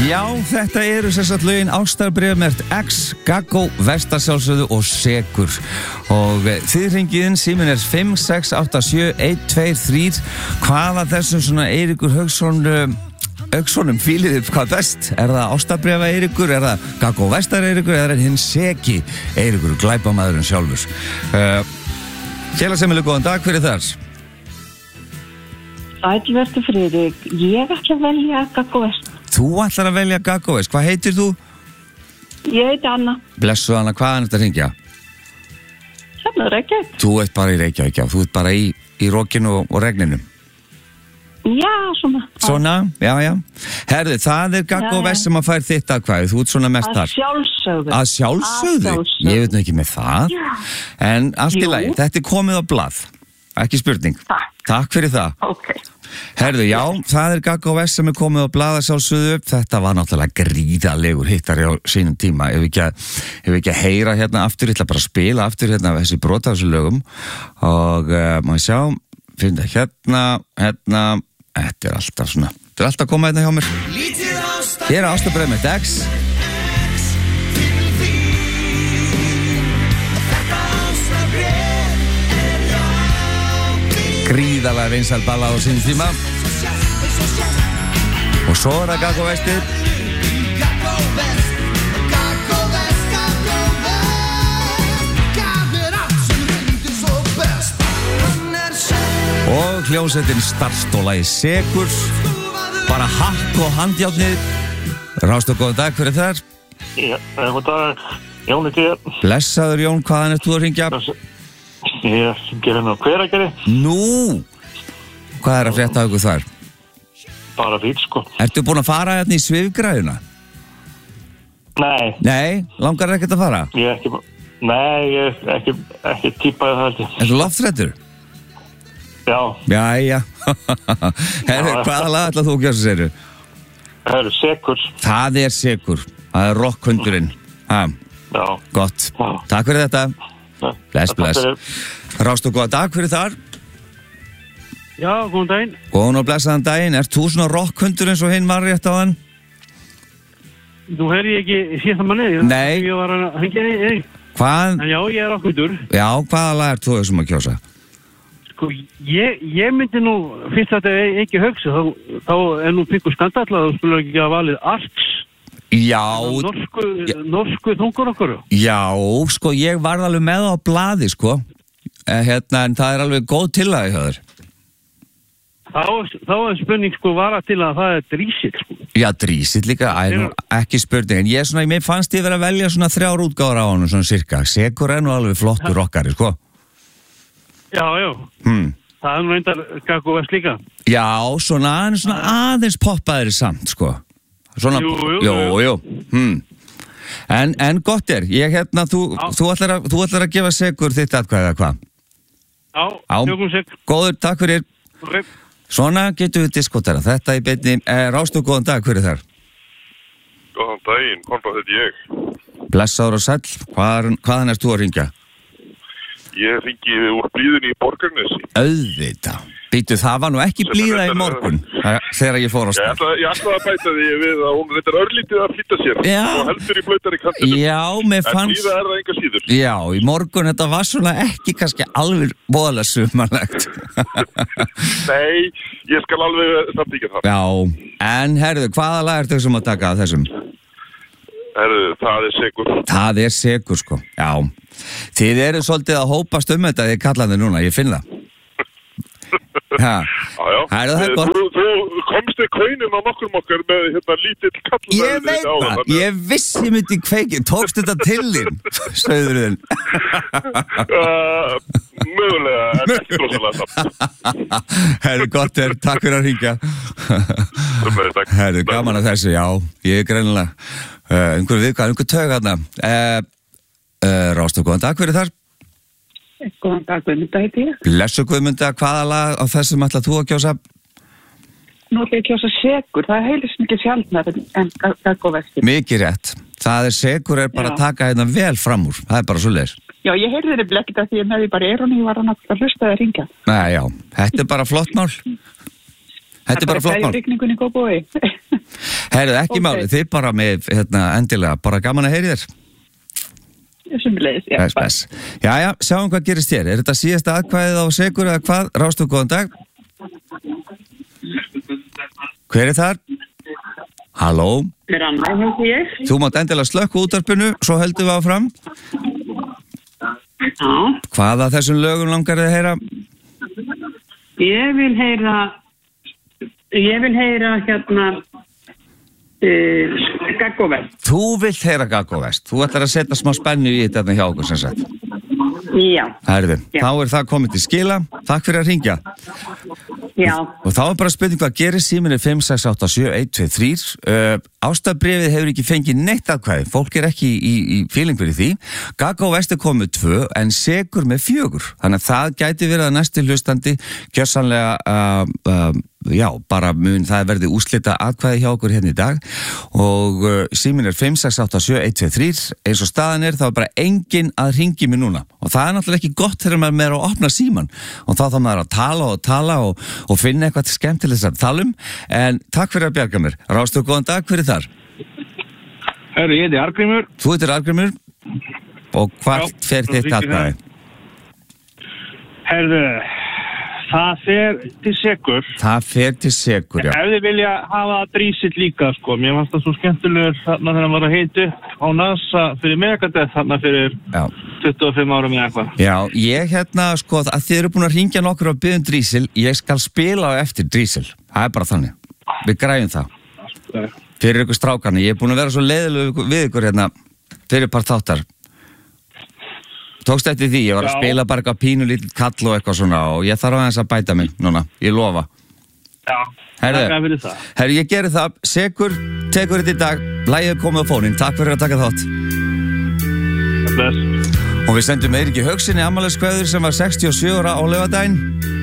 Já, þetta eru sérstætt lögin Ástarbréf mert X, Gaggó, Vestasjálfsögðu og Sekur. Og þið hringið inn, síminn er 5687123. Hvaða þessum svona Eiríkur Haugssonum fílið upp hvað best? Er það Ástarbréfa Eiríkur, er það Gaggó Vestar Eiríkur, eða er það hinn Seki Eiríkur, glæpamaðurinn sjálfur? Félagsheimili, góðan dag, hver er þar? Ætlivertu Friðrik, ég ætla að velja Gaggó Vest. Þú ætlar að velja Gaggó Vest, hvað heitir þú? Ég heiti Anna. Blessuð Anna, hvaðan ertu að hringja? Hérna Reykjavík. Þú ert bara í Reykjavík, já, þú ert bara í rokinu og regninu. Já, svona. Svona, já. Herðu, það er Gaggó Vest sem að fær þitt atkvæði, þú ert svona mest þar. Að sjálfsögðu? Ég veit nú ekki með það. Já. En allt í lagi, þetta er komið á blað. Ekki spurning. Takk fyrir það. Ok. Herðu, já, það er Gaggó Vest sem er komið á blað að sjálfsögðu. Þetta var náttúrulega gríðalegur hittari á sínum tíma. Ef ekki að heyra hérna aftur, ég ætla bara að spila aftur hérna þessi brot af þessu lögum. Og má ég sjá, finn það hérna, þetta er alltaf svona, þetta er alltaf að koma hérna hjá mér. Ég er Ástarbréf mert X. Gríðalega vinsæl ballað á sínum tíma. Og svo er það Gaggó Vestir. Og hljómsveitin starfstóla í Sekur. Bara hakk og handjárnið. Rást og góðan dag, hver er þar? Já, góðan dag, Jón er hér. Blessaður Jón, hvaðan ert þú að hringja? Ég gerir nú Hveragerði. Nú, hvað er að frétta ykkur þar? Bara fínt, sko. Ertu búin að fara hérna í svifgræðuna? Nei, langar ekkert að fara? Ég er ekki típaði það held ég. Ertu loftrættur? Já. Jæja. Herru, hvaða lag ætlar þú að gjósa séru? Herru, Sekur. Það er Sekur, það er rockhundurinn. Já. Gott, takk fyrir þetta. Bless. Rást og góða dag, hver er þar? Já, góðan daginn. Góðan og blessaðan daginn. Ert þú svona rockhundur eins og hinn var rétt á hann? Nú heyri ég ekki síðan manni. Nei. Ég var að hengja þig. Hvað? En já, ég er rockhundur. Já, hvaða lag ert þú þessum að kjósa? Sko, ég myndi nú, fyrst að þetta er ekki Haugs, þá er nú pingu skandall að þú skulle ekki að valið Arts. Já. Norsku þungur okkur. Já, sko, ég var alveg með á blaði, sko. En það er alveg góð tillaga hjá þér. Þá er spurning, sko, vara til að það er Drísill, sko. Já, Drísill líka, ekki spurning. En mér fannst ég verið að velja svona 3 útgáfur á honum, svona cirka. Sekur er nú alveg flottur rockari, sko. Já. Það er nú reyndar Gaggó Vest líka. Já, svona aðeins poppaðir samt, sko. Svona, jú. En gott er, þú ætlar að gefa Sekur þitt atkvæði, hvað? Já, Sekur Sekur. Góður, takk fyrir. Okay. Svona getum við diskotera. Þetta í beinni, Rást og góðan dag, hver er þar? Góðan daginn, Konrad heiti ég. Blessaður og sæll, hvaðan ert þú að hringja? Ég hringi úr blíðunni í Borgarnesi. Auðvitað. Býtu, það var nú ekki blíða í morgun þegar ég fór á stað. Ég ætlaði að bæta því við að hún þetta örlítið að flýta sér. Já. Og heldur í blöytari kantinu. Já, mér fannst... En blíða það enga síður. Já, í morgun þetta var svona ekki kannski alveg voðalega sumarlegt. Nei, ég skal alveg samtíka það. Já, en herðu, hvaða lag ertu sem að taka af þessum? Herðu, það er Sekur. Það er Sekur, sko, já. Þið eru svolítið að hópast þetta þið kallandi núna, ég finn það. Já. Það er gott. Þú komst í kaunum á nokkrum okkar með lítill kall. Ég veit það, ég vissi ég myndi kveikin. Tókst þetta til þín, sögðurinn? Mögulega, en ekki rosalega samt. Herru, gott takk fyrir að hringja. Herru, gaman að þessu, já. Ég er greinilega einhver tög hérna. Rást og góðan dag, hver er þar? Góðan dag, Guðmunda heiti ég. Blessu Guðmunda, hvaða lag á þessum ætlar þú að kjósa? Nú ætla ég að kjósa Sekur, það er heilist mikið sjaldnar en Gaggó Vestir. Mikið rétt. Það er Sekur bara að taka hérna vel fram úr, það er bara svoleiðis. Já, ég heyrði þér blekkit að því ég með því bara og ég var að hlusta að ringja. Nei, já, þetta er bara flott mál. Þetta er bara flott mál. Það er rigningunni góð bói. Heyrðu, ekki Ok. máli, þið bara með, endilega, bara gaman að heyri þér. Sumuleiðis, já. Best. Jæja, sjáum hvað gerist hér. Er þetta síðasta atkvæðið á Sekur eða hvað? Rástu, góðan dag. Hver er þar? Halló? Mér annað heiti ég. Þú mátt endilega slökka útvarpinu, svo höldum við áfram. Já. Hvað af þessum lögum langar þið að heyra? Ég vil heyra Gaggovest. Þú vilt heyra Gaggo Vest. Þú ætlar að setja smá spennu í þetta hjá okkur sem sagt. Já. Herðu, Já. þá er það komið til skila. Takk fyrir að hringja. Já. Og þá er bara spurning hvað gerir, síminn er 5687123. Ástafbréfið hefur ekki fengið neitt atkvæði. Fólk er ekki í feeling fyrir því. Gaggo Vest er komið 2 en Sekur með 4. Þannig að það gæti verið að næsti hlustandi gjörsamlega bara mun það verði úrslita atkvæði hjá okkur hérna í dag og síminn er 5687123. Eins og staðan er, þá er bara enginn að hringi mig núna og það er náttúrulega ekki gott þegar maður er að opna síman og þá þarf maður að tala og finna eitthvað skemmtilegt að tala um. En takk fyrir að bjarga mér. Rástu, góðan dag, hver er þar? Herru, ég heiti Arngrímur. Þú heitir Arngrímur og hvert fer þitt atkvæði? Herru, það fer til Sekur. Það fer til Sekur, já. Ef þið vilja hafa Drísill líka, sko. Mér fannst það svo skemmtilegur þarna þegar hann var að heita upp á NASA fyrir Megadeth þarna fyrir 25 árum eða eitthvað. Já, ég sko, að þið eru búin að ringja nokkur á byggðum Drísill, ég skal spila á eftir Drísill. Það er bara þannig. Við græjum það. Fyrir ykkur strákarnir. Ég er búin að vera svo leiðileg við ykkur fyrir part þáttar. Tókst eftir því, ég var að spila bara eitthvað pínu lítið kall og eitthvað svona og ég þarf aðeins að bæta mig núna, ég lofa. Já, takk fyrir það. Herðu, ég geri það. Sekur, tekur þetta í dag. Lægið er komið á fóninn. Takk fyrir að taka þátt. Bless. Og við sendum Eiríki Haugsinni afmæliskveður sem var 67 ára á laugardaginn.